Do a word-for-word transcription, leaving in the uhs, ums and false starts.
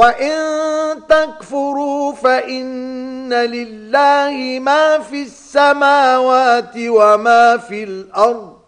وإن تكفروا فإن لله ما في السماوات وما في الأرض